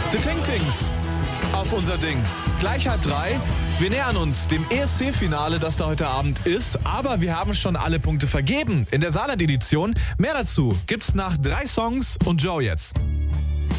The Ting Tings auf unser Ding. Gleich 2:30. Wir nähern uns dem ESC-Finale, das da heute Abend ist. Aber wir haben schon alle Punkte vergeben in der Saarland-Edition. Mehr dazu gibt's nach 3 Songs und Joe jetzt.